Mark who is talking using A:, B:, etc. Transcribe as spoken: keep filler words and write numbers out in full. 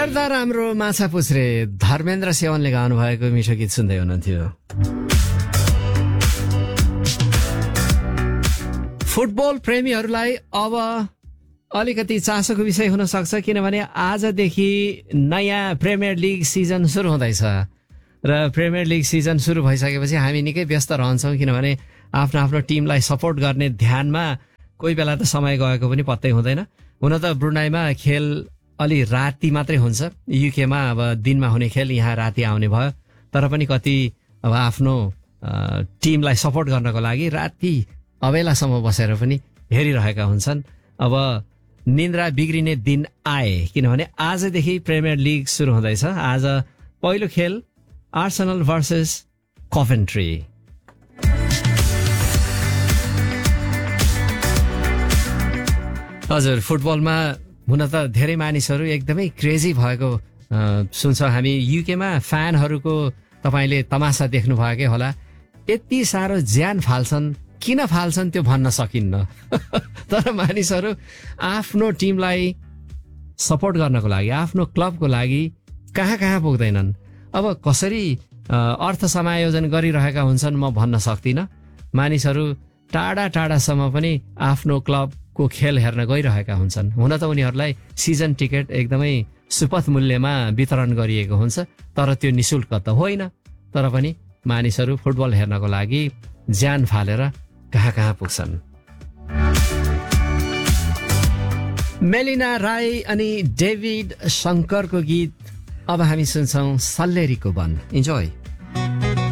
A: हेर्दा राम्रो माछा पुछ्रे धर्मेन्द्र सेवनले गाउनु भएको मिठो गीत सुन्दै हुनुहुन्थ्यो। फुटबल प्रेमीहरूलाई अब अलिकति चासोको विषय हुन सक्छ, किनभने आजदेखि नयाँ प्रिमियर लिग सिजन सुरु हुँदैछ र प्रिमियर लिग सिजन सुरु भइसकेपछि हामी निकै व्यस्त रहन्छौँ, किनभने आफ्नो आफ्नो टिमलाई सपोर्ट गर्ने ध्यानमा कोही बेला त समय गएको पनि पत्तै हुँदैन। हुन त ब्रुनाईमा खेल अलि राति मात्रै हुन्छ, युकेमा अब दिनमा हुने खेल यहाँ राति आउने भयो, तर पनि कति अब आफ्नो टिमलाई सपोर्ट गर्नको लागि राति अबेलासम्म बसेर पनि हेरिरहेका हुन्छन्। अब निन्द्रा बिग्रिने दिन आए, किनभने आजदेखि प्रिमियर लिग सुरु हुँदैछ। आज पहिलो खेल आर्सेनल भर्सेस कभेन्ट्री। हजुर, फुटबलमा हुन त धेरै मानिसहरू एकदमै क्रेजी भएको सुन्छौँ हामी। युकेमा फ्यानहरूको तपाईँले तमासा देख्नु भएकै होला, यति साह्रो ज्यान फाल्छन्, किन फाल्छन् त्यो भन्न सकिन्न। तर मानिसहरू आफ्नो टिमलाई सपोर्ट गर्नको लागि, आफ्नो क्लबको लागि कहाँ कहाँ पुग्दैनन्। अब कसरी अर्थ समायोजन गरिरहेका हुन्छन् म भन्न सक्दिनँ। मानिसहरू टाढा टाढासम्म पनि आफ्नो क्लबको खेल हेर्न गइरहेका हुन्छन्। हुन त उनीहरूलाई सिजन टिकट एकदमै सुपथ मूल्यमा वितरण गरिएको हुन्छ, तर त्यो निशुल्क त होइन। तर पनि मानिसहरू फुटबल हेर्नको लागि ज्यान फालेर कहाँ कहाँ पुग्छन्। मेलिना राई अनि डेभिड शङ्करको गीत अब हामी सुन्छौँ सल्लेरीको वन। इन्जोय।